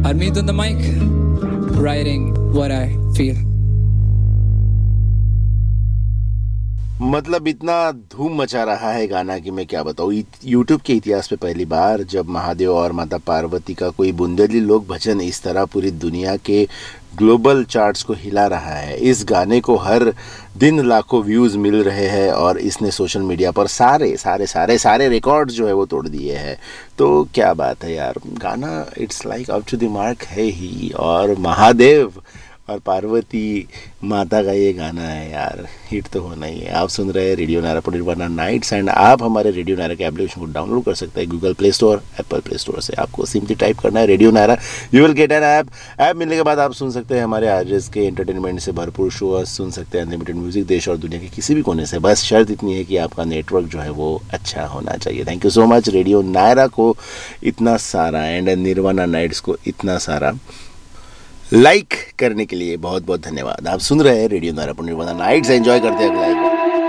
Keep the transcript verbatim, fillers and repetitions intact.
Harmeet on the mic, writing what I feel. मतलब इतना धूम मचा रहा है गाना कि मैं क्या बताऊँ। यूट्यूब के इतिहास में पहली बार जब महादेव और माता पार्वती का कोई बुंदेली लोक भजन इस तरह पूरी दुनिया के ग्लोबल चार्ट्स को हिला रहा है। इस गाने को हर दिन लाखों व्यूज़ मिल रहे हैं और इसने सोशल मीडिया पर सारे सारे सारे सारे रिकॉर्ड्स जो है वो तोड़ दिए हैं। तो क्या बात है यार, गाना it's like up to the mark है ही। और महादेव और पार्वती माता का ये गाना है यार, हिट तो होना ही है। आप सुन रहे हैं रेडियो नायरा पुनीरवाना नाइट्स एंड आप हमारे रेडियो नायरा के एप्लीकेशन को डाउनलोड कर सकते हैं Google play store, Apple play store से। आपको सिंपली टाइप करना है radio Naira, you will get an app. App मिलने के बाद आप सुन सकते हैं हमारे आरजेस के एंटरटेनमेंट से भरपूर शो, सुन सकते हैं अनलिमिटेड म्यूजिक देश और दुनिया के किसी भी कोने से। बस शर्त इतनी है कि आपका नेटवर्क जो है वो अच्छा होना चाहिए। Thank you so much radio Naira को इतना सारा एंड निर्वाणा नाइट्स को इतना सारा लाइक करने के लिए बहुत बहुत धन्यवाद। आप सुन रहे हैं रेडियो नायरा पुनीरवाना नाइट्स, एंजॉय करते हैं अगला